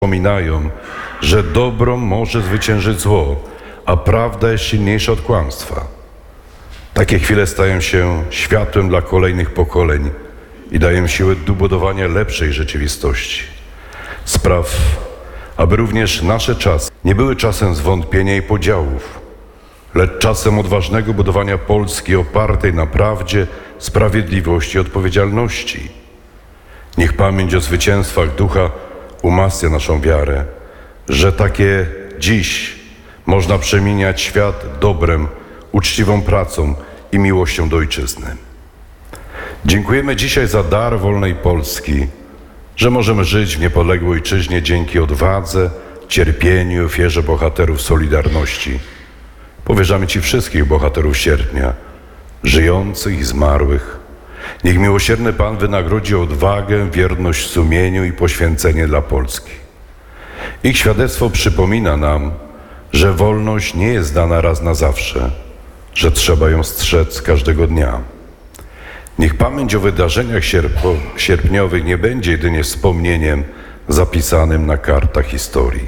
przypominają, że dobro może zwyciężyć zło, a prawda jest silniejsza od kłamstwa. Takie chwile stają się światłem dla kolejnych pokoleń i dają siłę do budowania lepszej rzeczywistości. Spraw, aby również nasze czasy nie były czasem zwątpienia i podziałów, lecz czasem odważnego budowania Polski opartej na prawdzie, sprawiedliwości i odpowiedzialności. Niech pamięć o zwycięstwach ducha umacnia naszą wiarę, że takie dziś można przemieniać świat dobrem, uczciwą pracą i miłością do ojczyzny. Dziękujemy dzisiaj za dar wolnej Polski, że możemy żyć w niepodległej ojczyźnie dzięki odwadze, cierpieniu i ofierze bohaterów Solidarności. Powierzamy Ci wszystkich bohaterów sierpnia, żyjących i zmarłych. Niech miłosierny Pan wynagrodzi odwagę, wierność sumieniu i poświęcenie dla Polski. Ich świadectwo przypomina nam, że wolność nie jest dana raz na zawsze, że trzeba ją strzec każdego dnia. Niech pamięć o wydarzeniach sierpniowych nie będzie jedynie wspomnieniem zapisanym na kartach historii.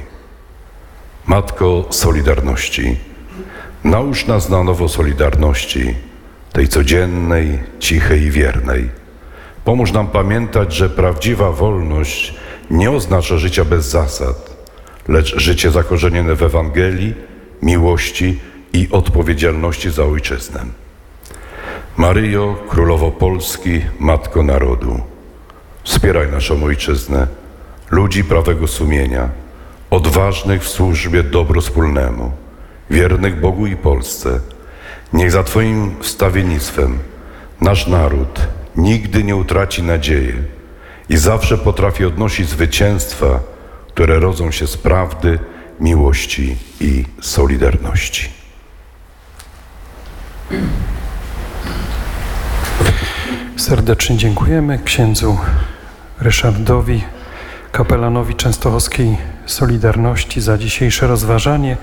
Matko Solidarności, naucz nas na nowo solidarności, tej codziennej, cichej i wiernej. Pomóż nam pamiętać, że prawdziwa wolność nie oznacza życia bez zasad, lecz życie zakorzenione w Ewangelii, miłości i odpowiedzialności za ojczyznę. Maryjo, Królowo Polski, Matko Narodu, wspieraj naszą ojczyznę, ludzi prawego sumienia, odważnych w służbie dobru wspólnemu, wiernych Bogu i Polsce. Niech za Twoim wstawiennictwem nasz naród nigdy nie utraci nadziei i zawsze potrafi odnosić zwycięstwa, które rodzą się z prawdy, miłości i solidarności. Serdecznie dziękujemy księdzu Ryszardowi, kapelanowi częstochowskiej Solidarności, za dzisiejsze rozważanie.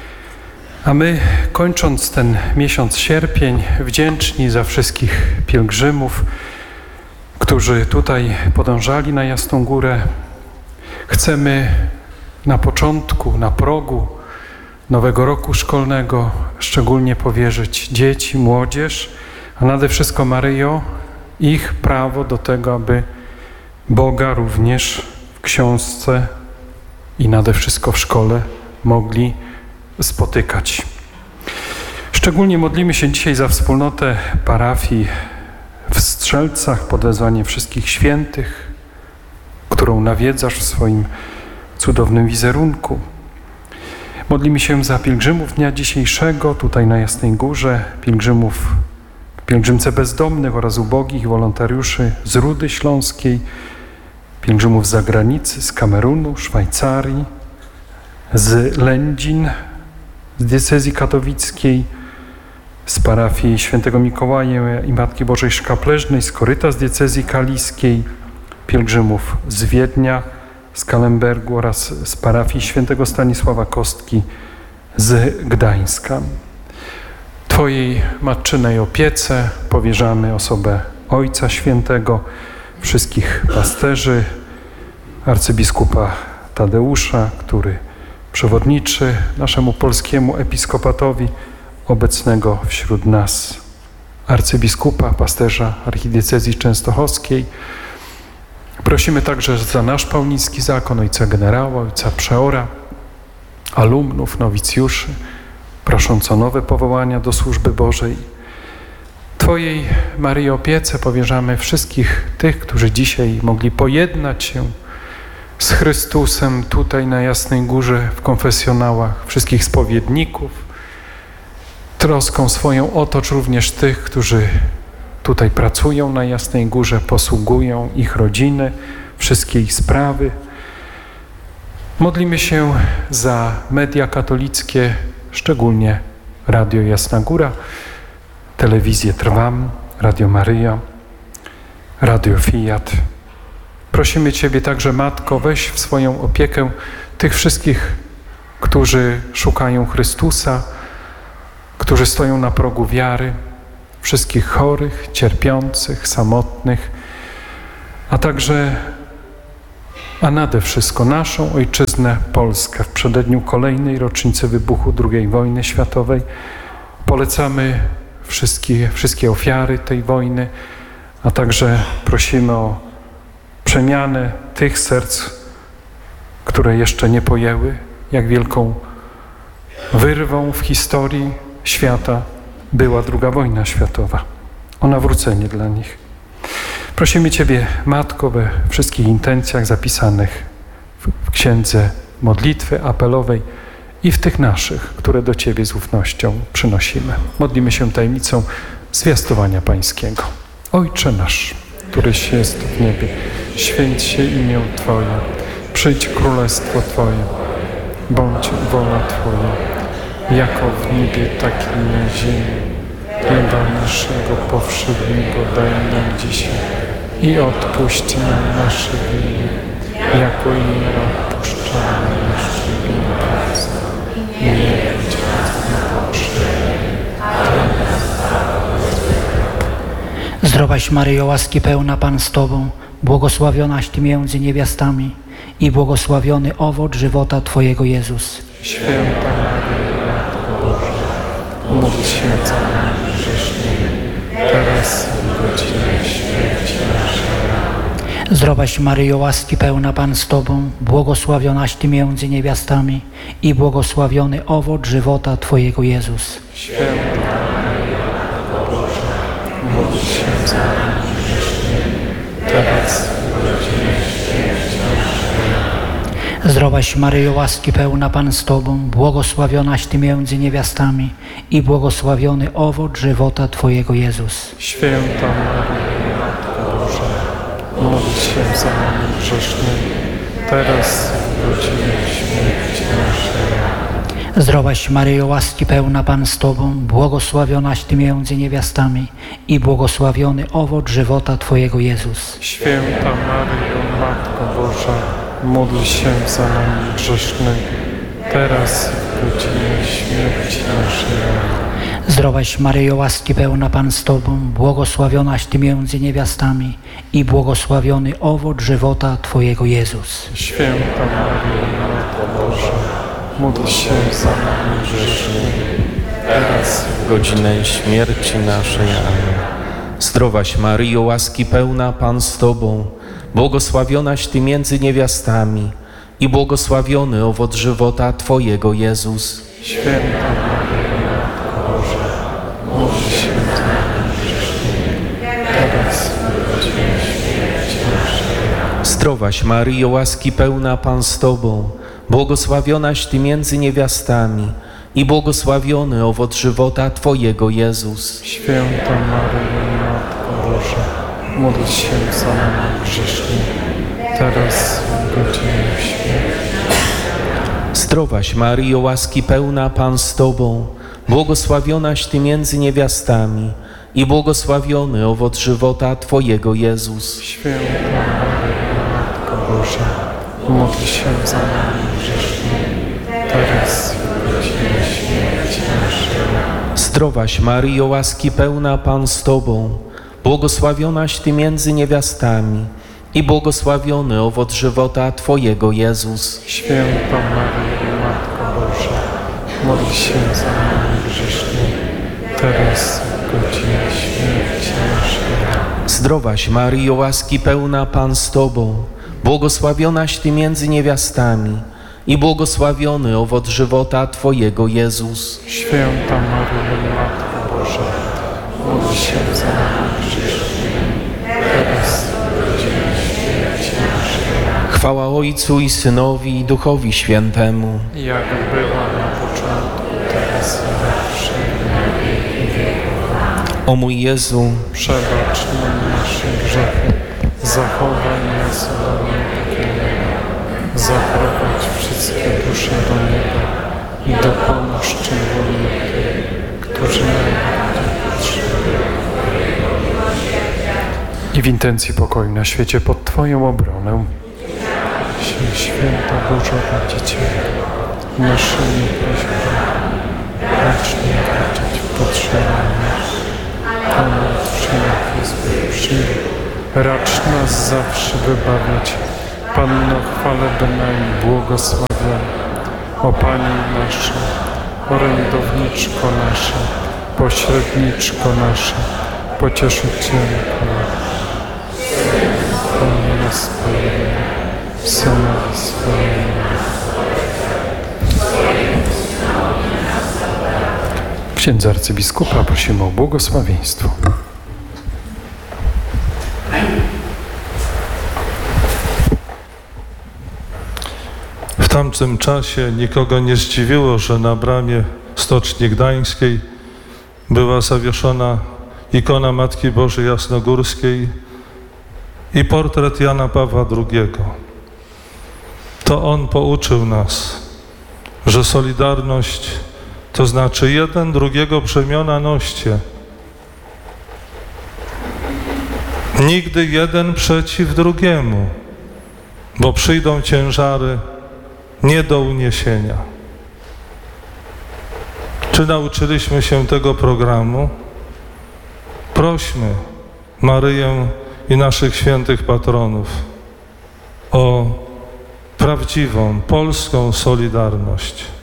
A my, kończąc ten miesiąc sierpień, wdzięczni za wszystkich pielgrzymów, którzy tutaj podążali na Jasną Górę, chcemy na początku, na progu nowego roku szkolnego szczególnie powierzyć dzieci, młodzież, a nade wszystko Maryjo, ich prawo do tego, aby Boga również w książce i nade wszystko w szkole mogli spotykać. Szczególnie modlimy się dzisiaj za wspólnotę parafii w Strzelcach pod wezwaniem wszystkich świętych, którą nawiedzasz w swoim cudownym wizerunku. Modlimy się za pielgrzymów dnia dzisiejszego tutaj na Jasnej Górze, pielgrzymów w pielgrzymce bezdomnych oraz ubogich wolontariuszy z Rudy Śląskiej, pielgrzymów z zagranicy, z Kamerunu, Szwajcarii, z Lędzin, z diecezji katowickiej, z parafii Świętego Mikołaja i Matki Bożej Szkapleżnej, z koryta z diecezji kaliskiej, pielgrzymów z Wiednia, z Kalembergu oraz z parafii Świętego Stanisława Kostki z Gdańska. Twojej matczynej opiece powierzamy osobę Ojca Świętego, wszystkich pasterzy, arcybiskupa Tadeusza, który przewodniczy naszemu polskiemu episkopatowi obecnego wśród nas, arcybiskupa, pasterza archidiecezji częstochowskiej. Prosimy także za nasz pauliński zakon, ojca generała, ojca przeora, alumnów, nowicjuszy, prosząc o nowe powołania do służby Bożej. Twojej, Maryjo, opiece powierzamy wszystkich tych, którzy dzisiaj mogli pojednać się z Chrystusem tutaj na Jasnej Górze w konfesjonałach, wszystkich spowiedników. Troską swoją otocz również tych, którzy tutaj pracują na Jasnej Górze, posługują, ich rodziny, wszystkie ich sprawy. Modlimy się za media katolickie, szczególnie Radio Jasna Góra, Telewizję Trwam, Radio Maryja, Radio Fiat. Prosimy Ciebie także, Matko, weź w swoją opiekę tych wszystkich, którzy szukają Chrystusa, którzy stoją na progu wiary, wszystkich chorych, cierpiących, samotnych, a także a nade wszystko naszą ojczyznę Polskę. W przededniu kolejnej rocznicy wybuchu II wojny światowej polecamy wszystkie ofiary tej wojny, a także prosimy o przemianę tych serc, które jeszcze nie pojęły, jak wielką wyrwą w historii świata była II wojna światowa. O nawrócenie dla nich. Prosimy Ciebie, Matko, we wszystkich intencjach zapisanych w księdze modlitwy apelowej i w tych naszych, które do Ciebie z ufnością przynosimy. Modlimy się tajemnicą zwiastowania Pańskiego. Ojcze nasz, któryś jest w niebie, święć się imię Twoje, przyjdź królestwo Twoje, bądź wola Twoja, jako w niebie, tak i na ziemi. Chleba naszego powszedniego daj nam dzisiaj i odpuść nam nasze winy, jako i my odpuszczamy naszym winowajcom. Nie wiedź nas na pokuszenie, Zdrowaś Maryjo, łaski pełna, Pan z Tobą, błogosławionaś Ty między niewiastami i błogosławiony owoc żywota Twojego, Jezus. Święta Maryjo, Matko Boża, módl się za nami grzesznymi, teraz i w godzinę śmierci naszej. Zdrowaś Maryjo, łaski pełna, Pan z Tobą, błogosławionaś Ty między niewiastami i błogosławiony owoc żywota Twojego, Jezus. Święta Maryjo, Matko Boża, módl się za nami grzesznymi, teraz i w godzinę śmierci naszej. Zdrowaś Maryjo, łaski pełna, Pan z Tobą, błogosławionaś Ty między niewiastami i błogosławiony owoc żywota Twojego, Jezus. Święta Maryjo, Matko Boża, módl się za nami grzesznymi, teraz i w godzinę śmierci naszej. Zdrowaś Maryjo, łaski pełna, Pan z Tobą, błogosławionaś Ty między niewiastami i błogosławiony owoc żywota Twojego, Jezus. Święta Maryjo, Matko Boża, módl się za nami grzesznymi, teraz i w godzinę śmierci naszej. Zdrowaś Maryjo, łaski pełna, Pan z Tobą, błogosławionaś Ty między niewiastami i błogosławiony owoc żywota Twojego, Jezus. Święta Maryjo, Matko Boża, módl się za nami grzesznymi, teraz i w godzinę śmierci naszej. Amen. Zdrowaś Maryjo, łaski pełna, Pan z Tobą, błogosławionaś Ty między niewiastami i błogosławiony owoc żywota Twojego, Jezus. Święta Maryjo, Matko Boża, módl się za nami grzesznymi, teraz i w godzinę śmierci naszej. Zdrowaś Maryjo, łaski pełna, Pan z Tobą, błogosławionaś Ty między niewiastami i błogosławiony owoc żywota Twojego, Jezus. Święta Maryjo, Matko Boża, módl się za nami grzesznymi, teraz i w godzinę śmierci. Zdrowaś Maryjo, łaski pełna, Pan z Tobą, błogosławionaś Ty między niewiastami i błogosławiony owoc żywota Twojego, Jezus. Święta Maryjo, Matko Boża, módl się za nami grzesznymi, teraz i w godzinę śmierci naszej. Zdrowaś Maryjo, łaski pełna, Pan z Tobą, błogosławionaś Ty między niewiastami i błogosławiony owoc żywota Twojego, Jezus. Święta Maryjo, Matko Boża, módl się za nami grzesznymi, teraz i w godzinę śmierci naszej. Zdrowaś Maryjo, łaski pełna, Pan z Tobą, błogosławionaś Ty między niewiastami i błogosławiony owoc żywota Twojego, Jezus. Święta Maryjo, Matko Boża, módl się za nami grzesznymi, teraz i w godzinę śmierci naszej. Chwała Ojcu i Synowi i Duchowi Świętemu. Jak była na początku, teraz i zawsze, i na wieki wieków. O mój Jezu, Przebacz nam nasze grzechy, zachowaj nas do niepokoju, zaprowadź wszystkie dusze do nieba i dopomóż szczególnie tym, którzy najbardziej potrzebują. I w intencji pokoju na świecie pod Twoją obronę Święta Boża Rodzicielu, naszymi prośbami racz nie obrażać w potrzebach, pomoc wszelkich złych przyjaciół, racz nas zawsze wybawiać Panno chwalebna i błogosławiona, o Pani nasza, orędowniczko nasza, pośredniczko nasza, pocieszycielko nasza, Panno spełniona, Synowi spełniona. Księdza arcybiskupa prosimy o błogosławieństwo. W tamtym czasie nikogo nie zdziwiło, że na bramie Stoczni Gdańskiej była zawieszona ikona Matki Bożej Jasnogórskiej i portret Jana Pawła II. To on pouczył nas, że solidarność to znaczy jeden drugiego brzemiona noście. Nigdy jeden przeciw drugiemu, bo przyjdą ciężary nie do uniesienia. Czy nauczyliśmy się tego programu? Prośmy Maryję i naszych świętych patronów o prawdziwą polską solidarność.